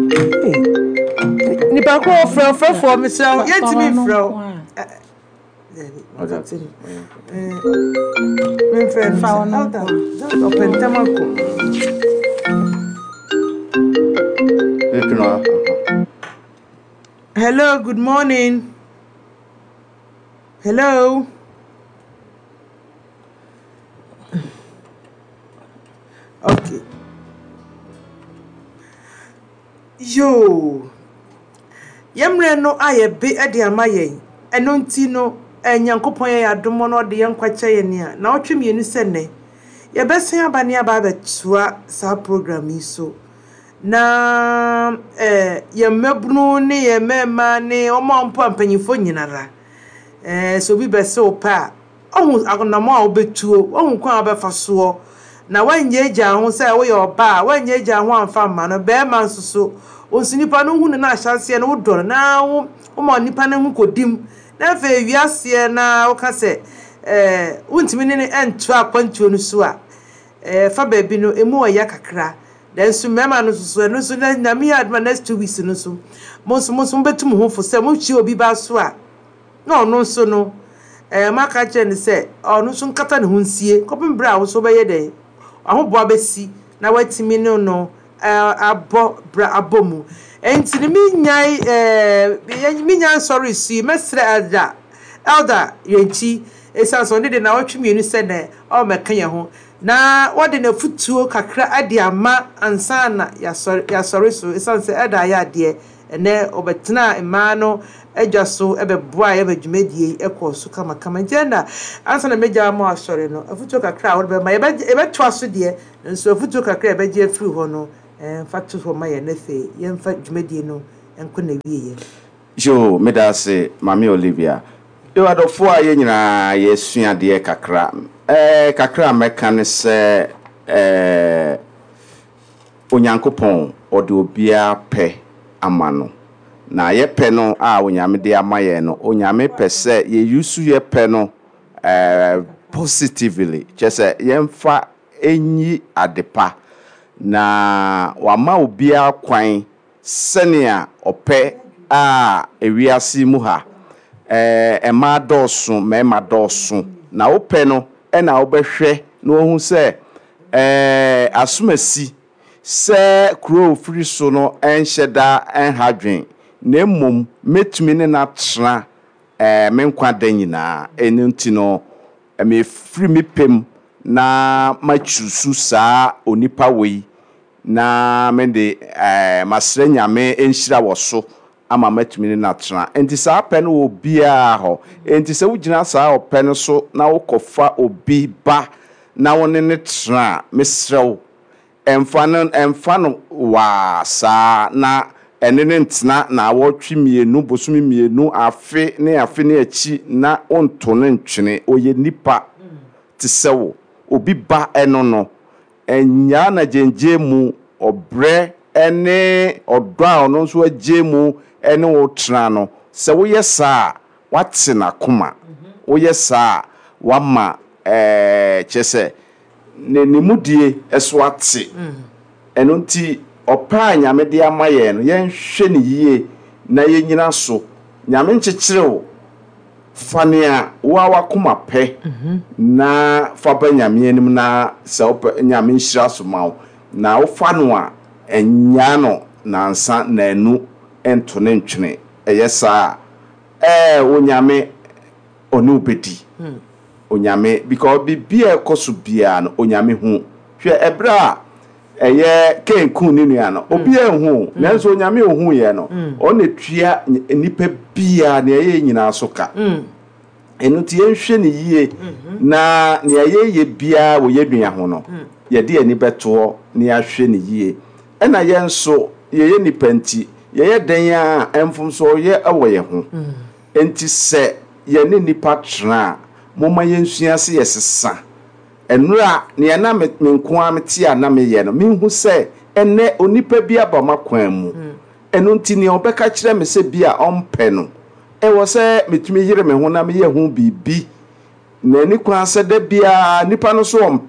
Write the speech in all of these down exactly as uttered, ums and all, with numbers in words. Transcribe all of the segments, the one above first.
Nipa ko from from for me so yet me from me friend out just open tamako. Hello, good morning. Hello. Okay. Yo. Yemre no aye be e de amaye. Eno nti no enyankopon ye adomo no de yenkwache ye ne a. Na otwe mienu se ne. Ye besen abane aba betua sa program yi so. Na eh ye mebunu ne ye mema ne omo mpo ampanyifo nyinara. Eh so bi bese opa. Ohun agonamo a obetuo, ohun kwa abefa so. Na wanye eja ho se wo ye oba, wanye eja ho amfa ma no be ma nsoso. Onsinipa no hu ne na ahyase no wodor na wo mo nipa ne hu kodim. Na fe wiase na wo ka se eh wontimi ne entu akwantuo no so a eh fa ba bi no emu oya kakra. Den so mema no so no so na me adma next two weeks no so. Mo so mo so betum ho fo se mo chi obi ba so a. No no so no eh maka che ne se ono so nkata ne ho nsie kopim bra wo so be ye de ahobo abesi na watimi no no abo bra abomu enti ni minyai eh minyai sorry si mesre elder elder yenchi esanso ne de na watwemi enu se ne o meka ye ho na wode na futuo kakra ade ama ansa na ya sorry ya sorry so esanse elder ya de ene obetena ema no edwaso ebeboa ye badwumedie ekoso kama kama jenda ansa na meja ma asore no afutuo kakra wode be ma ebetwa so de nso afutuo kakra ebeje afiri ho no eh factors for my nefe yemfa dwumedie no enko na wiye jo medase mami Olivia yo adofo aye nyina yesua de kakra eh kakra meka ne se eh onyankopon ode obia pe amano na ye pe no a onyame de amaye no onyame pe se ye yusu ye pe no eh positively just yemfa enyi adepa na wama obia kwan senia ope a ewiase mu ha eh ema dosu mema dosu na ope no e na obehwe na ohun se eh asumasi se kuro free so no enhyeda enhadwen na mum metumi ne na tra eh menkwa danyina enunti no me free me pem na machusu saa onipa wei na mende eh masre nyame enhyira woso ama matumi ne na tra enti saa pe no obia ho enti se wugina saa ope no so na wokofa obi ba na wone ne tra mesrew emfa no emfa no wa saa na enene ntena na awotwe mienu bosumi mienu afe ne afe ne achi na onto ne ntwene oye nipa tisewo obi ba eno no enya na genje mu obre ene odwa ono so agye mu ene wo tra no se wo yesa wate na koma wo yesa wama eh chese ne nimudie eso ate eno nti opa nyame de amaye no yen hwe ne yie na yenyina so nyame nkyekyerewo fania wa wakoma pe na fa ba nyame anim na se opa nyame nhyira so mawo na wo fa no a enya no na nsa na enu ento ne ntwene eyesa eh wo nyame onu obedi onyame because bibia ekoso bia no onyame hu hwe ebra eye kenku ni nua no obi ehu nanso onyame ohu ye no o na tua nipa bia na eye nyina so ka enu ti enhwe ne yie na na eye ye bia wo yedua ho no ye de ani beto na ya hwe ne yie ena ye nso ye ye nipa nti ye ye den a emfum so ye awoye ho enti se ye ne nipa tra moma ye nsua se yesesa enura ne na menko ameti ana meye no menhu se ene onipa bia ba makwan mu enu nti ne obeka kire me se bia ompe no e wo se metumi yire me ho na meye hu bibi na ni kwan se da bia nipa no so ompe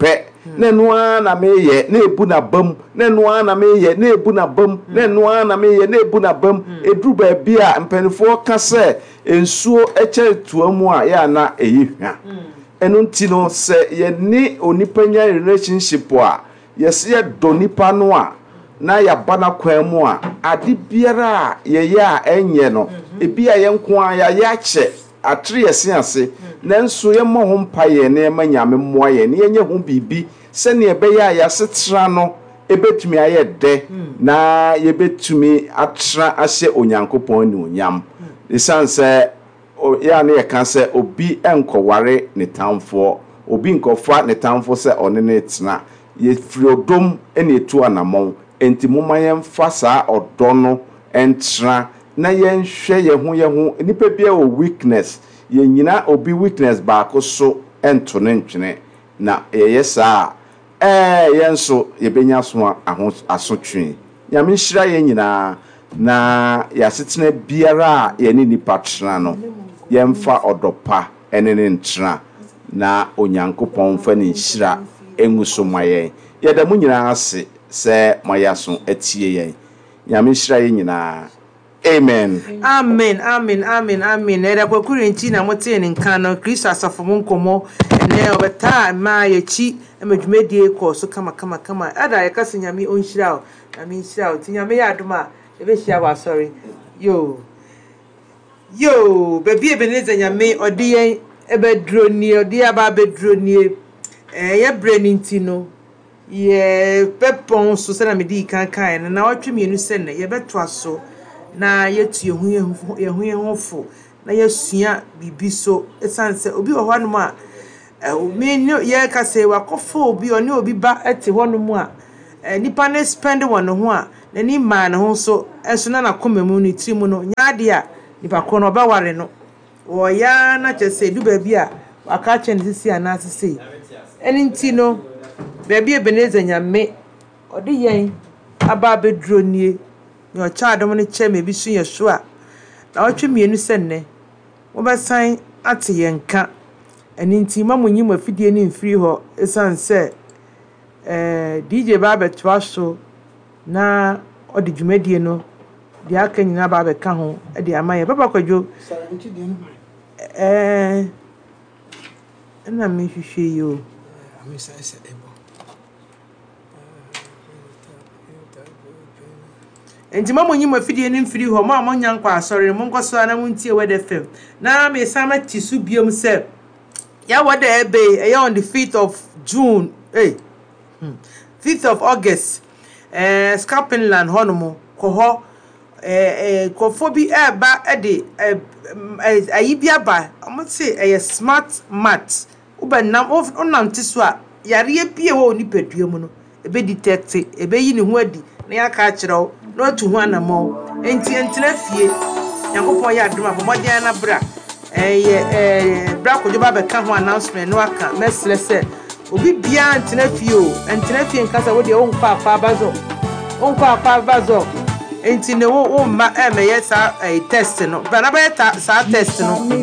na noa na meye na ebu na bam na noa na meye na ebu na bam na noa na meye na ebu na bam eduru ba bia mpanifo ka se ensuo eche tuamu a ya na eyihwa eno ntino se ye ni onipanya relationship a yesi ye donipa no a na ya bana kwan mu a ade biara ye ya enye no ebi a ye nko a ya ya che atre yesi ase nanso ye mo ho mpa ye na ma nyame mmoa ye ne ye ho bibi se ne ebe ya ya setra no ebetumi aye de na ye betumi atra ase onyankopon ni onyam isanse ya na ye kan se obi enkoware ne tamfo obi nkofa ne tamfo se one ne tena ye friodom ene etu anamon enti momayen fa saa odo no entra na yen hwe ye ho ye ho nipa bia o weakness ye nyina obi weakness ba ko so ento ne ntwene na ye saa eh yenso ye benya so aho asotwe nyame nhira ye nyina na ya setena biara ye ni nipa tra no ye mfa odopa ene ne ntra na onyankopon fa ne nhira enguso maye ye da mu nyina ase se mayaso atie yen nyame nhira ye nyina. Amen. Amen. Amen. Amen. Amen. Era kwa kuri nti na mote ne nka no Kristo asafo mo nkomo ene obeta ma ye chi emedwumedie ko so kama kama kama ada ye kase nyame onhira o nyame nhira o ti nyame ya adoma ebe hia wa sorry yo yo baby Ebeneza nyame odi yen ebe droni odi aba be droni eh ye breni nti no ye pepon so se na medi kan kan na otwe mienu se ne ye beto aso na yetu yehu yehu yehu fo na yesua bibi so esanse obi wo hwanu a me ye ka se wakofo obi oni obi ba ete hwanu mu a nipa na spend wonu ho a na ni ma na ho so enso na na komemu ni tiri mu no nyaade a nipa ko no ba ware no wo ya na chese du ba bi a waka chen sisi ana sisi eni nti no baby Ebeneza nyame odi yen aba bedro nie ni o cha adom ne che me bi su yeso a na otwe mienu senne wo besan ate yenka eni nti mamunyi mafidie ni mfiri ho esanse eh D J ba betwa so na odi dwumadie no di aka nyina ba be ka ho e di amaye baba kwadwo eh na me hwehwe yo amisa ese ebo enti mamunyi mafidie ni mfiri ho ma amonya nkwa asori mo nkoso na muntie wede fem na me sama tisu biom se ya wode ebe e on the fifth of June eh hmm. fifth of August eh Scapinland honomo ko ho eh eh ko fo bi e ba e de ayi bia ba mo se e smart mat ubanam onam tiso a yare bia wo ni padua mu no ebe detect ebe yi ne ho adi na ya ka akireo no to ho anamo enti entena fie yakopon ya adoma bomodian na bra eh eh bra kojo ba be ka ho announcement no aka mesle se obi bia entena fie o entena fie nkasa wo de wo nkwa afa bazo wo nkwa afa bazo enti ne wo wo ma e me ye sa test no bra na ba sa test no